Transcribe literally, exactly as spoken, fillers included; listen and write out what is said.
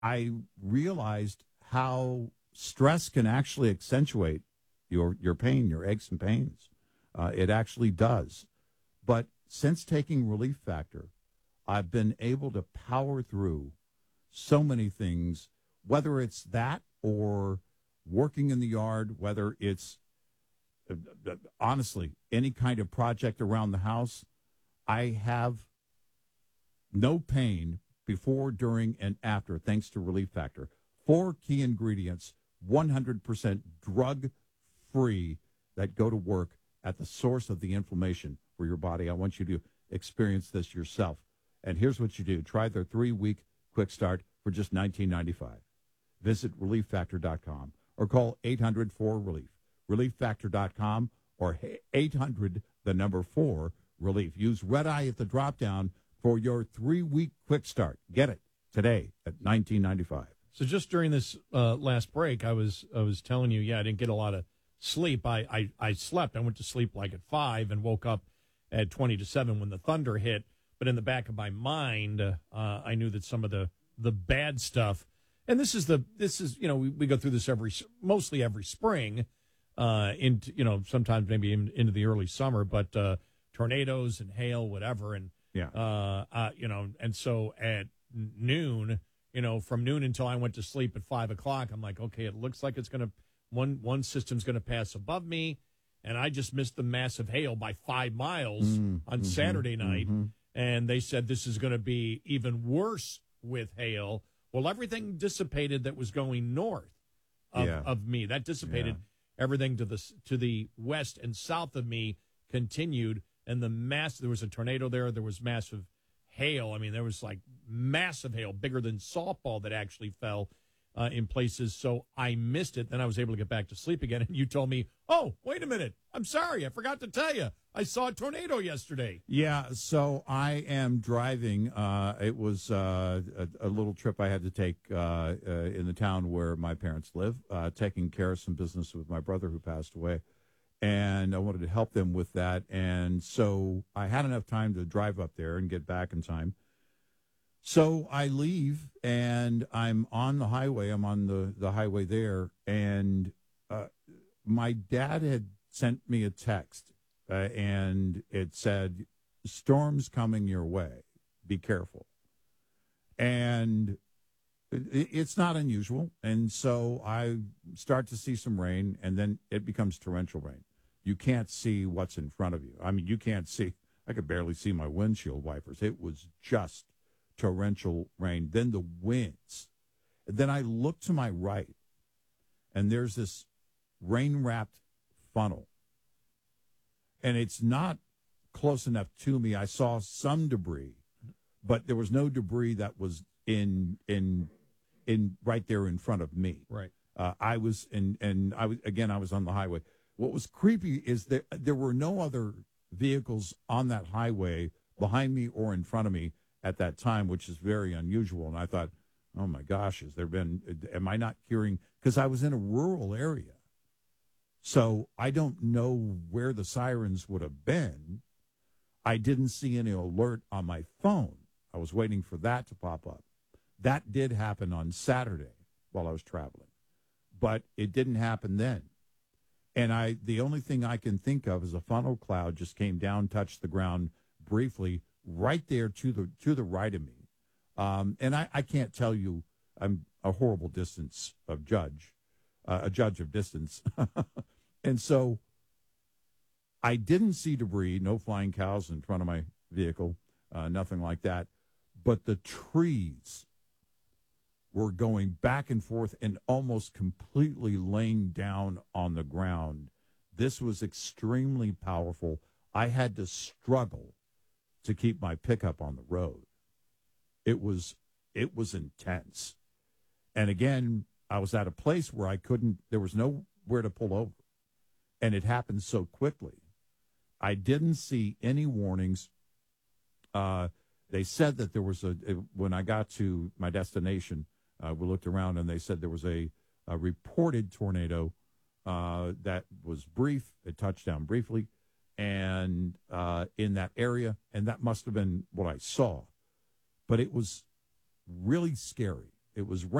I realized how stress can actually accentuate your your pain, your aches and pains. Uh, it actually does. But since taking Relief Factor, I've been able to power through so many things, whether it's that or working in the yard, whether it's uh, uh, honestly any kind of project around the house. I have no pain before, during, and after, thanks to Relief Factor. Four key ingredients, one hundred percent drug-free, that go to work at the source of the inflammation for your body. I want you to experience this yourself. And here's what you do. Try their three-week quick start for just nineteen ninety-five. Visit relief factor dot com or call eight hundred four relief. relief factor dot com or eight hundred, the number four, relief. Use Red Eye at the drop-down for your three-week quick start. Get it today at nineteen ninety-five. So just during this uh, last break, I was I was telling you, yeah, I didn't get a lot of sleep. I, I, I slept. I went to sleep like at five and woke up at twenty to seven when the thunder hit. But in the back of my mind, uh, I knew that some of the, the bad stuff, and this is the this is you know we, we go through this every mostly every spring, uh, into you know sometimes maybe in, into the early summer, but uh, tornadoes and hail, whatever, and yeah, uh, uh, you know, and so at noon, you know, from noon until I went to sleep at five o'clock, I'm like, okay, it looks like it's gonna one one system's gonna pass above me, and I just missed the massive hail by five miles mm-hmm, on mm-hmm, Saturday night. Mm-hmm. And they said this is going to be even worse with hail. Well, everything dissipated that was going north of, yeah. of me. That dissipated. Yeah. Everything to the to the west and south of me continued. And the mass, there was a tornado there. There was massive hail. I mean, there was like massive hail, bigger than softball, that actually fell uh, in places. So I missed it. Then I was able to get back to sleep again. And you told me, oh, wait a minute. I'm sorry. I forgot to tell you. I saw a tornado yesterday. Yeah, so I am driving. Uh, it was uh, a, a little trip I had to take uh, uh, in the town where my parents live, uh, taking care of some business with my brother who passed away. And I wanted to help them with that. And so I had enough time to drive up there and get back in time. So I leave, and I'm on the highway. I'm on the, the highway there. And uh, my dad had sent me a text. Uh, and it said, storm's coming your way. Be careful. And it, it's not unusual. And so I start to see some rain, and then it becomes torrential rain. You can't see what's in front of you. I mean, you can't see. I could barely see my windshield wipers. It was just torrential rain. Then the winds. And then I look to my right, and there's this rain-wrapped funnel. And it's not close enough to me. I saw some debris, but there was no debris that was in in in right there in front of me. Right. Uh, I was in, and I was again. I was on the highway. What was creepy is that there were no other vehicles on that highway behind me or in front of me at that time, which is very unusual. And I thought, oh my gosh, has there been? Am I not hearing? Because I was in a rural area. So I don't know where the sirens would have been. I didn't see any alert on my phone. I was waiting for that to pop up. That did happen on Saturday while I was traveling, but it didn't happen then. And I, the only thing I can think of is a funnel cloud just came down, touched the ground briefly, right there to the to the right of me. Um, and I, I can't tell you, I'm a horrible distance of judge, uh, a judge of distance. And so I didn't see debris, no flying cows in front of my vehicle, uh, nothing like that. But the trees were going back and forth and almost completely laying down on the ground. This was extremely powerful. I had to struggle to keep my pickup on the road. It was it was intense. And again, I was at a place where I couldn't, there was nowhere to pull over. And it happened so quickly. I didn't see any warnings. Uh, they said that there was a, when I got to my destination, uh, we looked around and they said there was a, a reported tornado uh, that was brief. It touched down briefly and uh, in that area. And that must have been what I saw. But it was really scary. it was